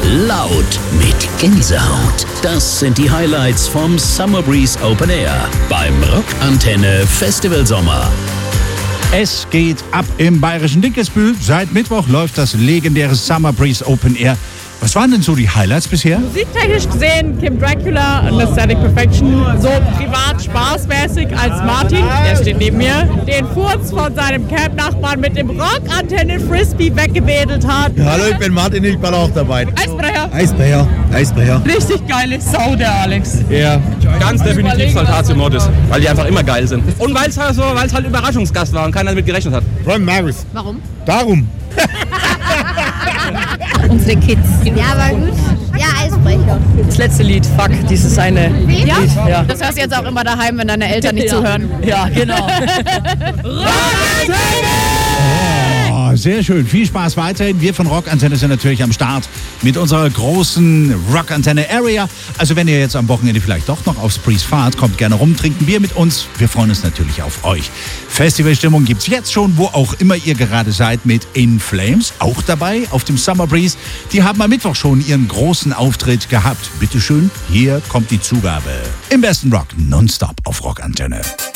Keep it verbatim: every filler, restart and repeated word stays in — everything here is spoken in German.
laut mit Gänsehaut. Das sind die Highlights vom Summer Breeze Open Air beim Rockantenne Festival Sommer. Es geht ab im bayerischen Dinkelsbühl. Seit Mittwoch läuft das legendäre Summer Breeze Open Air. Was waren denn so die Highlights bisher? Musiktechnisch gesehen Kim Dracula und Aesthetic Perfection. So privat spaßmäßig als Martin, der steht neben mir, den Furz von seinem Camp-Nachbarn mit dem Rockantenne Frisbee weggewedelt hat. Ja, hallo, ich bin Martin, ich bin auch dabei. Eisbrecher. Eisbrecher, Eisbrecher. Richtig geile Sau, der Alex. Ja. Ganz definitiv Saltatio Mortis, weil die einfach immer geil sind. Und weil es halt, so, halt Überraschungsgast war und keiner damit gerechnet hat. Ron Maris. Warum? Darum. Unsere Kids. Ja, war gut. Ja, Eisbrecher. Das letzte Lied, Fuck, dieses eine Lied. Ja? Ja. Das hörst du jetzt auch immer daheim, wenn deine Eltern nicht Ja. zuhören. Ja, genau. Oh, sehr schön. Viel Spaß weiterhin. Wir von Rockantenne sind natürlich am Start mit unserer großen Rockantenne Area. Also wenn ihr jetzt am Wochenende vielleicht doch noch aufs Breeze fahrt, kommt gerne rum, trinkt ein Bier mit uns. Wir freuen uns natürlich auf euch. Festivalstimmung gibt's jetzt schon, wo auch immer ihr gerade seid, mit In Flames. Auch dabei auf dem Summer Breeze. Die haben am Mittwoch schon ihren großen Auftritt gehabt. Bitteschön, hier kommt die Zugabe. Im besten Rock nonstop auf Rockantenne.